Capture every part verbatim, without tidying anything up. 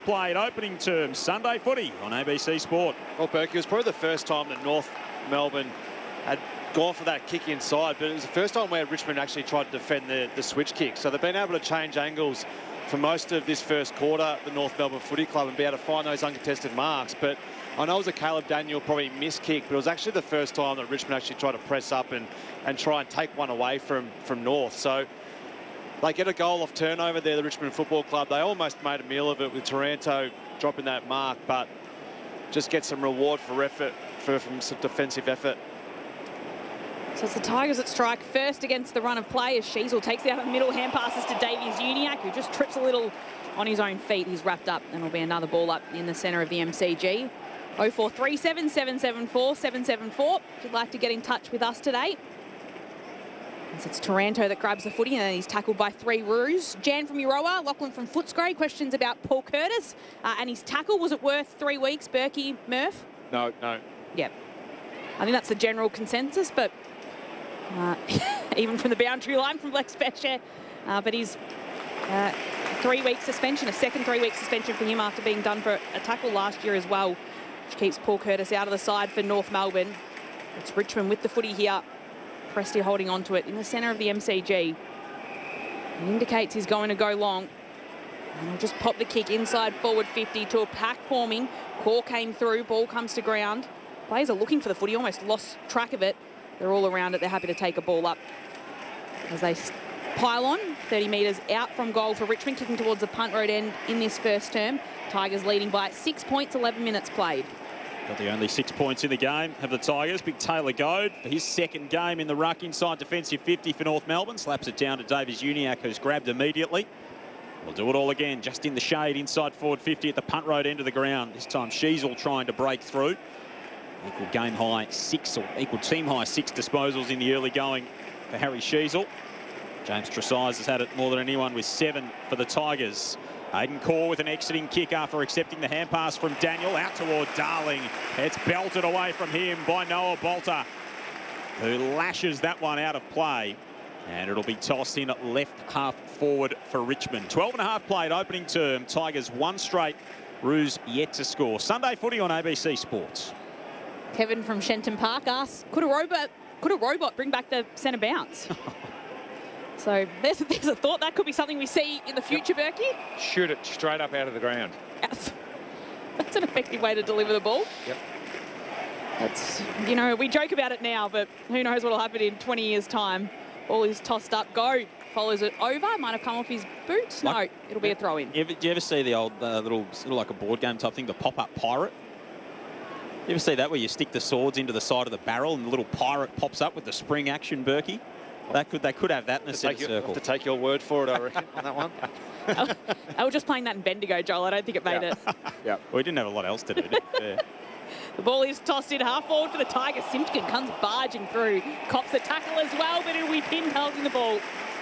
Played opening term, Sunday footy on A B C Sport. Well, Burke, it was probably the first time that North Melbourne had gone for that kick inside, but it was the first time where Richmond actually tried to defend the, the switch kick. So they've been able to change angles for most of this first quarter, the North Melbourne Footy Club, and be able to find those uncontested marks. But I know it was a Caleb Daniel probably missed kick, but it was actually the first time that Richmond actually tried to press up and, and try and take one away from, from North. So they get a goal off turnover there, the Richmond Football Club. They almost made a meal of it with Taranto dropping that mark, but just get some reward for effort, for, from some defensive effort. So it's the Tigers that strike first against the run of play as Sheasel takes it out of the middle, hand passes to Davies Uniacke, who just trips a little on his own feet. He's wrapped up, and it'll be another ball up in the centre of the M C G. oh four three seven, seven seven four, seven seven four if you'd like to get in touch with us today. As it's Taranto that grabs the footy, and then he's tackled by three Roos. Jan from Euroa, Lachlan from Footscray. Questions about Paul Curtis uh, and his tackle. Was it worth three weeks, Berkey, Murph? No, no. Yep. I think that's the general consensus, but uh, even from the boundary line from Lex Becher. Uh, but he's uh, three-week suspension, a second three-week suspension for him after being done for a tackle last year as well, which keeps Paul Curtis out of the side for North Melbourne. It's Richmond with the footy here. Presti holding on to it in the centre of the M C G. He indicates he's going to go long. And he'll just pop the kick inside forward fifty to a pack forming. Core came through, ball comes to ground. Players are looking for the footy, almost lost track of it. They're all around it, they're happy to take a ball up. As they pile on, thirty metres out from goal for Richmond, kicking towards the punt road end in this first term. Tigers leading by six points, eleven minutes played. Got the only six points in the game have the Tigers. Big Taylor Goad for his second game in the ruck inside defensive fifty for North Melbourne. Slaps it down to Davies Uniacke, who's grabbed immediately. We'll do it all again, just in the shade inside forward fifty at the punt road end of the ground. This time Sheasel trying to break through. Equal game high six, or equal team high six disposals in the early going for Harry Sheasel. James Tresize has had it more than anyone with seven for the Tigers. Aidan Core with an exiting kick after accepting the hand pass from Daniel out toward Darling. It's belted away from him by Noah Bolter, who lashes that one out of play. And it'll be tossed in at left half forward for Richmond. twelve and a half played opening term. Tigers one straight. Roos yet to score. Sunday footy on A B C Sports. Kevin from Shenton Park asks, could a robot, could a robot bring back the centre bounce? So there's, there's a thought that could be something we see in the future, yep. Berkey. Shoot it straight up out of the ground. That's an effective way to deliver the ball. Yep. That's, you know, we joke about it now, but who knows what will happen in twenty years' time. Ball is tossed up, go, follows it over, might have come off his boots. No, like, it'll be a throw-in. Do you ever see the old uh, little, little like a board game type thing, the pop-up pirate? You ever see that where you stick the swords into the side of the barrel and the little pirate pops up with the spring action, Berkey? That could, they could have that in a centre circle. Have to take your word for it, I reckon, on that one. I was just playing that in Bendigo, Joel. I don't think it made yeah. it. Yeah. Well, we didn't have a lot else to do, did we? Yeah. The ball is tossed in half forward for the Tigers. Simpkin comes barging through. Cops the tackle as well, but it'll be pinned holding the ball.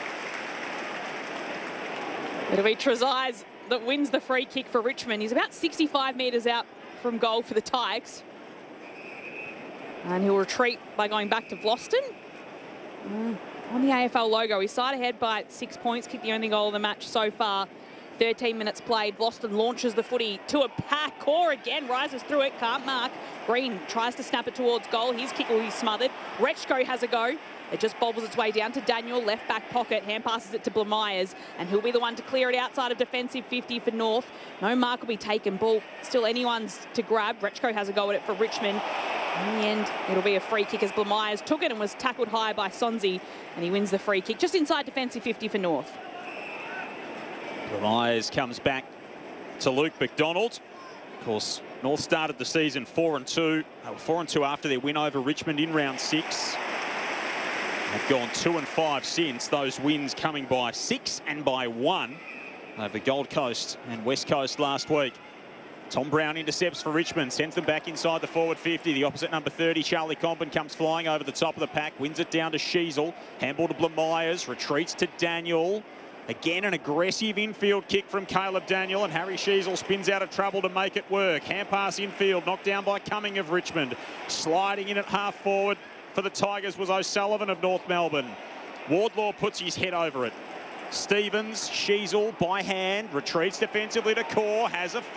It'll be Tresize that wins the free kick for Richmond. He's about sixty-five metres out from goal for the Tigers. And he'll retreat by going back to Vlosten. Mm. On the A F L logo, he's side ahead by six points, kicked the only goal of the match so far. thirteen minutes played. Vlosten launches the footy to a pack. Core again rises through it, can't mark. Green tries to snap it towards goal. His kick will be smothered. Rechko has a go. It just bobbles its way down to Daniel, left back pocket. Hand passes it to Blamires, and he'll be the one to clear it outside of defensive fifty for North. No mark will be taken. Ball still anyone's to grab. Rechko has a go at it for Richmond. In the end, it'll be a free kick as Blamires took it and was tackled high by Sonzi, and he wins the free kick just inside defensive fifty for North. Blamires comes back to Luke McDonald. Of course, North started the season four and two. They were four and two after their win over Richmond in round six. They've gone two and five since. Those wins coming by six and by one over Gold Coast and West Coast last week. Tom Brown intercepts for Richmond, sends them back inside the forward fifty. The opposite number thirty, Charlie Comben, comes flying over the top of the pack, wins it down to Sheasel. Handball to Blamires, retreats to Daniel. Again, an aggressive infield kick from Caleb Daniel, and Harry Sheasel spins out of trouble to make it work. Hand pass infield, knocked down by Cumming of Richmond. Sliding in at half forward for the Tigers was O'Sullivan of North Melbourne. Wardlaw puts his head over it. Stevens, Sheasel by hand, retreats defensively to Core, has a